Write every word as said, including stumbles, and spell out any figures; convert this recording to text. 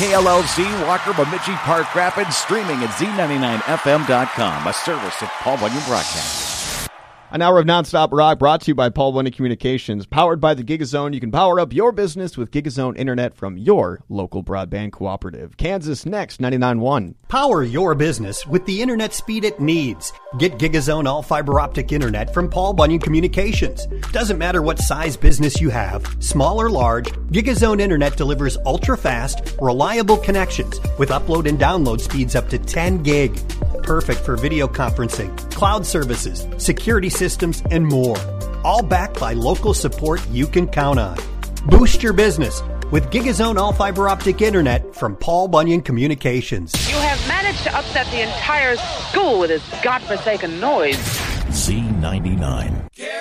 K L L Z, Walker, Bemidji, Park Rapids, streaming at Z ninety-nine F M dot com, a service of Paul Bunyan Broadcasting. An hour of nonstop rock brought to you by Paul Bunyan Communications, powered by the GigaZone. You can power up your business with GigaZone Internet from your local broadband cooperative. Kansas Next, ninety-nine point one. Power your business with the internet speed it needs. Get GigaZone all fiber optic internet from Paul Bunyan Communications. Doesn't matter what size business you have, small or large, GigaZone Internet delivers ultra-fast, reliable connections with upload and download speeds up to ten gig. Perfect for video conferencing, cloud services, security systems, and more. All backed by local support you can count on. Boost your business with GigaZone all fiber optic internet from Paul Bunyan Communications. You have managed to upset the entire school with this godforsaken noise. Z ninety-nine. Get